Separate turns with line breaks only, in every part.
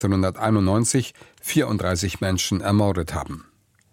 1991 34 Menschen ermordet haben.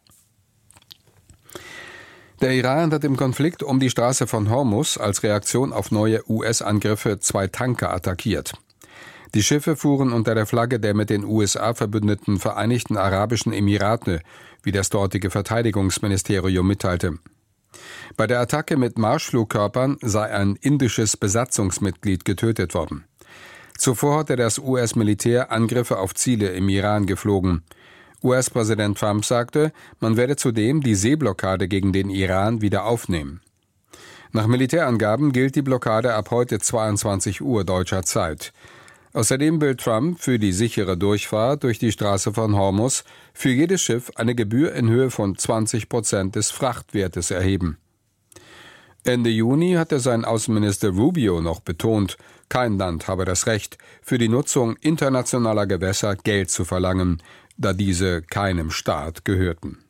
Der Iran hat im Konflikt um die Straße von Hormuz als Reaktion auf neue US-Angriffe 2 Tanker attackiert. Die Schiffe fuhren unter der Flagge der mit den USA verbündeten Vereinigten Arabischen Emirate, wie das dortige Verteidigungsministerium mitteilte. Bei der Attacke mit Marschflugkörpern sei ein indisches Besatzungsmitglied getötet worden. Zuvor hatte das US-Militär Angriffe auf Ziele im Iran geflogen. US-Präsident Trump sagte, man werde zudem die Seeblockade gegen den Iran wieder aufnehmen. Nach Militärangaben gilt die Blockade ab heute 22 Uhr deutscher Zeit. Außerdem will Trump für die sichere Durchfahrt durch die Straße von Hormuz für jedes Schiff eine Gebühr in Höhe von 20% des Frachtwertes erheben. Ende Juni hatte sein Außenminister Rubio noch betont, kein Land habe das Recht, für die Nutzung internationaler Gewässer Geld zu verlangen, da diese keinem Staat gehörten.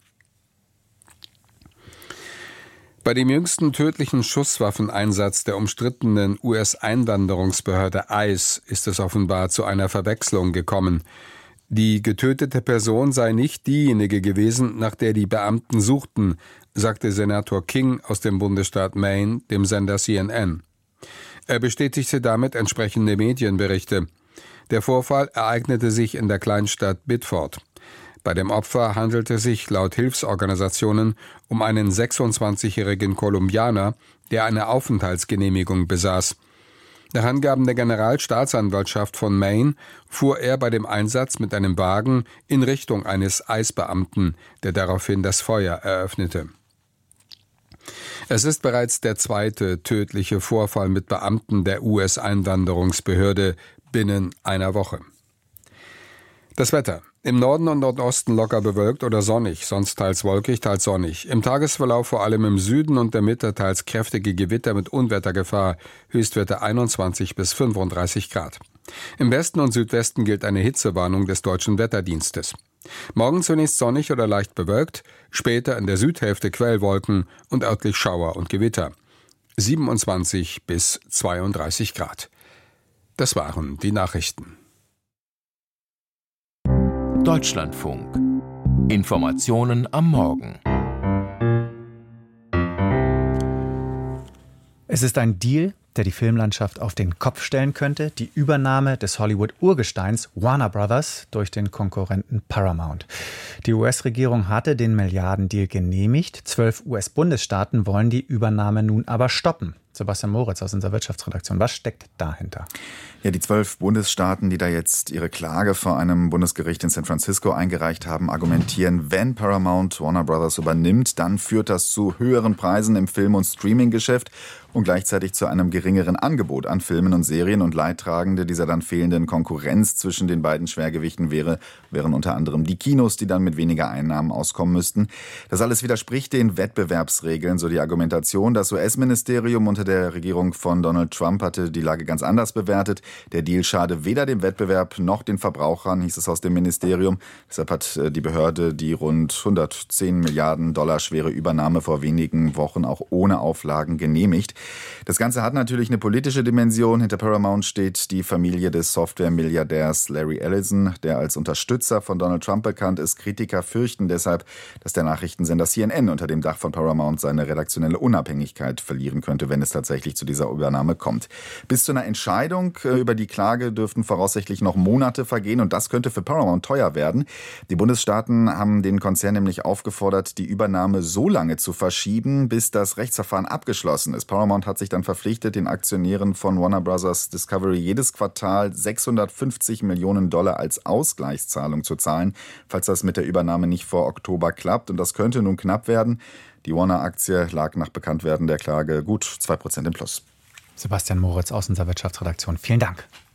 Bei dem jüngsten tödlichen Schusswaffeneinsatz der umstrittenen US-Einwanderungsbehörde ICE ist es offenbar zu einer Verwechslung gekommen. Die getötete Person sei nicht diejenige gewesen, nach der die Beamten suchten, sagte Senator King aus dem Bundesstaat Maine dem Sender CNN. Er bestätigte damit entsprechende Medienberichte. Der Vorfall ereignete sich in der Kleinstadt Biddeford. Bei dem Opfer handelte es sich laut Hilfsorganisationen um einen 26-jährigen Kolumbianer, der eine Aufenthaltsgenehmigung besaß. Nach Angaben der Generalstaatsanwaltschaft von Maine fuhr er bei dem Einsatz mit einem Wagen in Richtung eines ICE-Beamten, der daraufhin das Feuer eröffnete. Es ist bereits der 2. tödliche Vorfall mit Beamten der US-Einwanderungsbehörde binnen einer Woche. Das Wetter. Im Norden und Nordosten locker bewölkt oder sonnig, sonst teils wolkig, teils sonnig. Im Tagesverlauf vor allem im Süden und der Mitte teils kräftige Gewitter mit Unwettergefahr, Höchstwerte 21 bis 35 Grad. Im Westen und Südwesten gilt eine Hitzewarnung des Deutschen Wetterdienstes. Morgen zunächst sonnig oder leicht bewölkt, später in der Südhälfte Quellwolken und örtlich Schauer und Gewitter. 27 bis 32 Grad. Das waren die Nachrichten.
Deutschlandfunk. Informationen am Morgen.
Es ist ein Deal, der die Filmlandschaft auf den Kopf stellen könnte. Die Übernahme des Hollywood-Urgesteins Warner Brothers durch den Konkurrenten Paramount. Die US-Regierung hatte den Milliardendeal genehmigt. 12 US-Bundesstaaten wollen die Übernahme nun aber stoppen. Sebastian Moritz aus unserer Wirtschaftsredaktion. Was steckt dahinter?
Ja, die 12 Bundesstaaten, die da jetzt ihre Klage vor einem Bundesgericht in San Francisco eingereicht haben, argumentieren, wenn Paramount Warner Brothers übernimmt, dann führt das zu höheren Preisen im Film- und Streaminggeschäft und gleichzeitig zu einem geringeren Angebot an Filmen und Serien, und Leidtragende dieser dann fehlenden Konkurrenz zwischen den beiden Schwergewichten wären unter anderem die Kinos, die dann mit weniger Einnahmen auskommen müssten. Das alles widerspricht den Wettbewerbsregeln, so die Argumentation. Das US-Ministerium unter der Regierung von Donald Trump hatte die Lage ganz anders bewertet. Der Deal schade weder dem Wettbewerb noch den Verbrauchern, hieß es aus dem Ministerium. Deshalb hat die Behörde die rund 110 Milliarden Dollar schwere Übernahme vor wenigen Wochen auch ohne Auflagen genehmigt. Das Ganze hat natürlich eine politische Dimension. Hinter Paramount steht die Familie des Software-Milliardärs Larry Ellison, der als Unterstützer von Donald Trump bekannt ist. Kritiker fürchten deshalb, dass der Nachrichtensender CNN unter dem Dach von Paramount seine redaktionelle Unabhängigkeit verlieren könnte, wenn es tatsächlich zu dieser Übernahme kommt. Bis zu einer Entscheidung über die Klage dürften voraussichtlich noch Monate vergehen, und das könnte für Paramount teuer werden. Die Bundesstaaten haben den Konzern nämlich aufgefordert, die Übernahme so lange zu verschieben, bis das Rechtsverfahren abgeschlossen ist. Paramount hat sich dann verpflichtet, den Aktionären von Warner Bros. Discovery jedes Quartal 650 Millionen Dollar als Ausgleichszahlung zu zahlen, falls das mit der Übernahme nicht vor Oktober klappt. Und das könnte nun knapp werden. Die Warner-Aktie lag nach Bekanntwerden der Klage gut 2% im Plus.
Sebastian Moritz aus unserer Wirtschaftsredaktion. Vielen Dank.